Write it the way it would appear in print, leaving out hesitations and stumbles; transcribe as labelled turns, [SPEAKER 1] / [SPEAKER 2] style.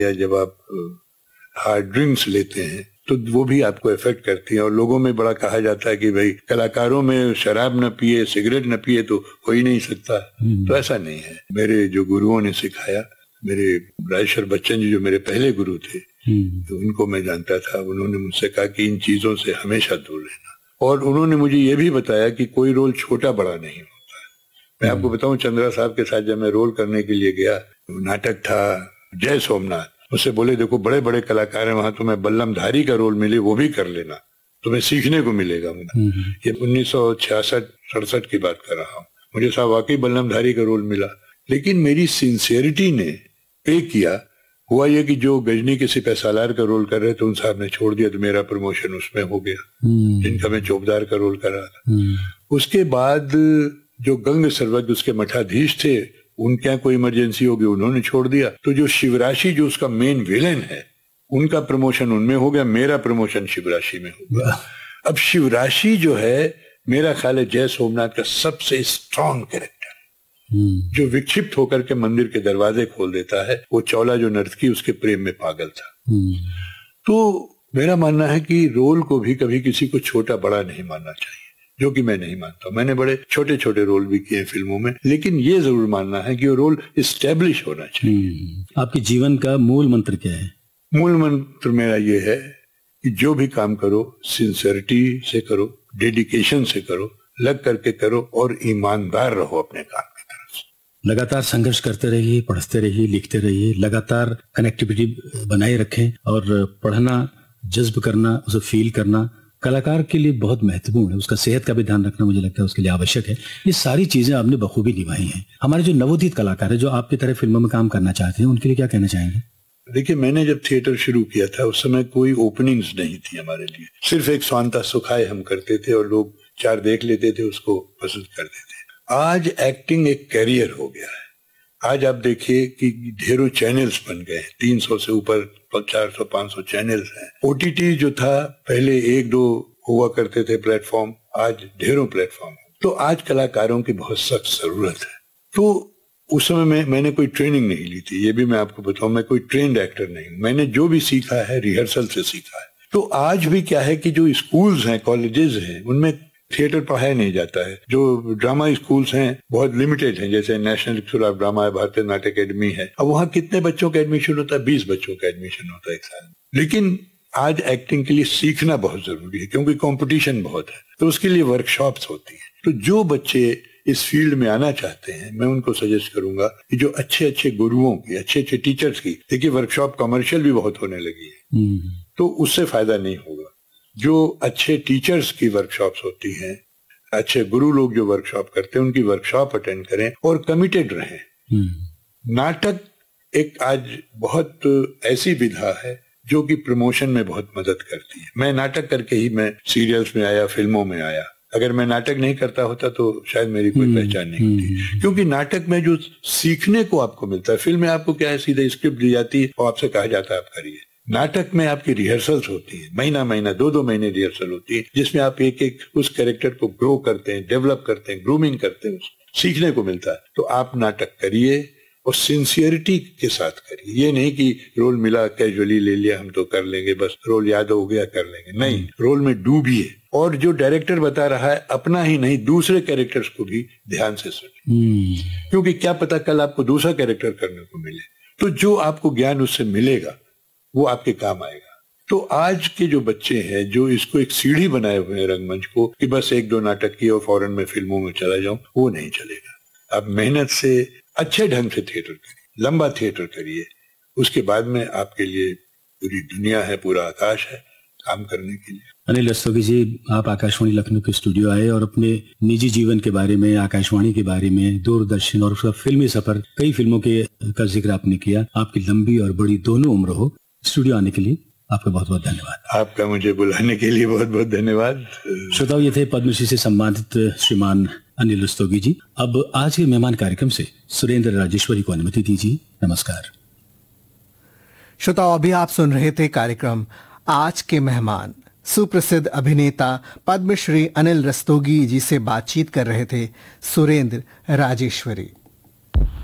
[SPEAKER 1] या जब आप हार्ड ड्रिंक्स लेते हैं तो वो भी आपको इफेक्ट करती है। और लोगों में बड़ा कहा जाता है कि भाई कलाकारों में शराब न पिए, सिगरेट न पिए तो हो ही नहीं सकता। तो ऐसा नहीं है। मेरे जो गुरुओं ने सिखाया, मेरे राजेश्वर बच्चन जी जो मेरे पहले गुरु थे, तो उनको मैं जानता था। उन्होंने मुझसे कहा कि इन चीजों से हमेशा दूर रहना। और उन्होंने मुझे ये भी बताया कि कोई रोल छोटा बड़ा नहीं होता है। मैं आपको बताऊं, चंद्रा साहब के साथ जब मैं रोल करने के लिए गया, नाटक था जय सोमनाथ, मुझसे बोले देखो बड़े बड़े कलाकार हैं वहां, तुम्हें बल्लमधारी का रोल मिले वो भी कर लेना, तुम्हें सीखने को मिलेगा। मुझे ये 1966-67 की बात कर रहा हूँ। मुझे साहब वाकई बल्लमधारी का रोल मिला, लेकिन मेरी सिंसियरिटी ने पे किया। हुआ ये कि जो गजनी के सिपह सालार का रोल कर रहे थे उन साहब ने छोड़ दिया, तो मेरा प्रमोशन उसमें हो गया, जिनका मैं चौबदार का रोल कर रहा था। उसके बाद जो गंग सर्वज्ञ उसके मठाधीश थे, उनके यहाँ कोई इमरजेंसी होगी, उन्होंने छोड़ दिया। तो जो शिवराशि जो उसका मेन विलेन है, उनका प्रमोशन उनमें हो गया, मेरा प्रमोशन शिवराशि में हो गया। अब शिवराशि जो है, मेरा ख्याल है जय सोमनाथ का सबसे स्ट्रॉन्ग कैरेक्टर, जो विक्षिप्त होकर के मंदिर के दरवाजे खोल देता है। वो चौला जो नर्तकी उसके प्रेम में पागल था। तो मेरा मानना है कि रोल को भी कभी किसी को छोटा बड़ा नहीं मानना चाहिए, जो कि मैं नहीं मानता। मैंने बड़े छोटे छोटे रोल भी किए फिल्मों में, लेकिन ये जरूर मानना है कि वो रोल इस्टेब्लिश होना चाहिए।
[SPEAKER 2] आपके जीवन का मूल मंत्र क्या है?
[SPEAKER 1] मूल मंत्र मेरा ये है कि जो भी काम करो सिंसियरिटी से करो, डेडिकेशन से करो, लग करके करो और ईमानदार रहो अपने काम की तरफ से।
[SPEAKER 2] लगातार संघर्ष करते रहिए, पढ़ते रहिए, लिखते रहिए, लगातार कनेक्टिविटी बनाए रखें। और पढ़ना, जज्ब करना, उसे फील करना कलाकार के लिए बहुत महत्वपूर्ण है। उसका सेहत का भी ध्यान रखना मुझे लगता है उसके लिए आवश्यक है। ये सारी चीजें आपने बखूबी निभाई हैं। हमारे जो नवोदित कलाकार है, जो आपकी तरह फिल्मों में काम करना चाहते हैं, उनके लिए क्या कहना चाहेंगे?
[SPEAKER 1] देखिए, मैंने जब थिएटर शुरू किया था उस समय कोई ओपनिंग्स नहीं थी हमारे लिए। सिर्फ एक स्वांता सुखाए हम करते थे और लोग 4 देख लेते थे, उसको पसंद करते थे। आज एक्टिंग एक कैरियर हो गया है। आज आप देखिए कि ढेरों चैनल्स बन गए, 300 से ऊपर 400-500 चैनल्स हैं। ओटीटी जो था पहले 1-2 हुआ करते थे प्लेटफॉर्म, आज ढेरों प्लेटफॉर्म। तो आज कलाकारों की बहुत सख्त जरूरत है। तो उस समय मैंने कोई ट्रेनिंग नहीं ली थी, ये भी मैं आपको बताऊं। मैं कोई ट्रेंड एक्टर नहीं हूं। मैंने जो भी सीखा है रिहर्सल से सीखा है। तो आज भी क्या है कि जो स्कूल्स हैं, कॉलेजेस हैं, उनमें थिएटर पढ़ाया नहीं जाता है। जो ड्रामा स्कूल्स हैं बहुत लिमिटेड हैं, जैसे नेशनल स्कूल ऑफ ड्रामा है, भारतीय नाट्य अकेडमी है। अब वहाँ कितने बच्चों का एडमिशन होता है? 20 बच्चों का एडमिशन होता है एक साल में। लेकिन आज एक्टिंग के लिए सीखना बहुत जरूरी है, क्योंकि कंपटीशन बहुत है। तो उसके लिए वर्कशॉप्स होती है। तो जो बच्चे इस फील्ड में आना चाहते हैं, मैं उनको सजेस्ट करूंगा कि जो अच्छे अच्छे गुरुओं की, अच्छे अच्छे टीचर्स की, देखिए वर्कशॉप कमर्शियल भी बहुत होने लगी है, तो उससे फायदा नहीं होगा। जो अच्छे टीचर्स की वर्कशॉप्स होती हैं, अच्छे गुरु लोग जो वर्कशॉप करते हैं, उनकी वर्कशॉप अटेंड करें और कमिटेड रहें। नाटक एक आज बहुत ऐसी विधा है जो कि प्रमोशन में बहुत मदद करती है। मैं नाटक करके ही मैं सीरियल्स में आया, फिल्मों में आया। अगर मैं नाटक नहीं करता होता तो शायद मेरी कोई पहचान नहीं होती, क्योंकि नाटक में जो सीखने को आपको मिलता है, फिल्म में आपको क्या है, सीधे स्क्रिप्ट दी जाती है और आपसे कहा जाता है आप करिए। नाटक में आपकी रिहर्सल्स होती है, महीना 2-2 महीने रिहर्सल होती है, जिसमें आप एक एक उस कैरेक्टर को ग्रो करते हैं, डेवलप करते हैं, ग्रूमिंग करते हैं, सीखने को मिलता है। तो आप नाटक करिए और सिंसियरिटी के साथ करिए। ये नहीं कि रोल मिला कैजुअली ले लिया, हम तो कर लेंगे, बस रोल याद हो गया कर लेंगे। नहीं, रोल में डूबिए। और जो डायरेक्टर बता रहा है, अपना ही नहीं दूसरे कैरेक्टर्स को भी ध्यान से सुनिए, क्योंकि क्या पता कल आपको दूसरा कैरेक्टर करने को मिले। तो जो आपको ज्ञान उससे मिलेगा वो आपके काम आएगा। तो आज के जो बच्चे हैं, जो इसको एक सीढ़ी बनाए हुए हैं रंगमंच को, कि बस 1-2 नाटक किए और फौरन में फिल्मों में चला जाऊं, वो नहीं चलेगा। आप मेहनत से अच्छे ढंग से थिएटर करिए, लंबा थिएटर करिए। उसके बाद में आपके लिए पूरी दुनिया है, पूरा आकाश है काम करने के लिए।
[SPEAKER 2] अनिल रस्तोगी जी, आप आकाशवाणी लखनऊ के स्टूडियो आए और अपने निजी जीवन के बारे में, आकाशवाणी के बारे में, दूरदर्शन और उसका फिल्मी सफर, कई फिल्मों के का जिक्र आपने किया। आपकी लंबी और बड़ी दोनों उम्र हो। स्टूडियो आने के लिए आपका बहुत बहुत धन्यवाद।
[SPEAKER 1] आपका मुझे बुलाने के लिए बहुत बहुत धन्यवाद।
[SPEAKER 2] श्रोताओ, ये थे पद्मश्री से सम्मानित श्रीमान अनिल रस्तोगी जी। अब आज के मेहमान कार्यक्रम से सुरेंद्र राजेश्वरी को अनुमति दीजिए। नमस्कार।
[SPEAKER 3] श्रोताओ, अभी आप सुन रहे थे कार्यक्रम आज के मेहमान। सुप्रसिद्ध अभिनेता पद्मश्री अनिल रस्तोगी जी से बातचीत कर रहे थे सुरेंद्र राजेश्वरी।